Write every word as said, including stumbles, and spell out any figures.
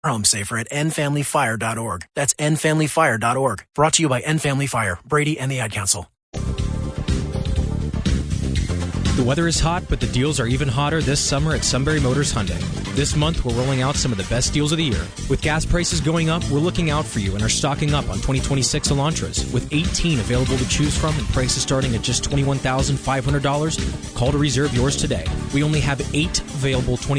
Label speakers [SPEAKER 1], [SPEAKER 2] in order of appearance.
[SPEAKER 1] home safer at end family fire dot org. That's end family fire dot org. Brought to you by End Family Fire, Brady, and the Ad Council.
[SPEAKER 2] The weather is hot, but the deals are even hotter this summer at Sunbury Motors Hyundai. This month, we're rolling out some of the best deals of the year. With gas prices going up, we're looking out for you and are stocking up on twenty twenty-six Elantras. With eighteen available to choose from and prices starting at just twenty-one thousand five hundred dollars, call to reserve yours today. We only have eight available twenty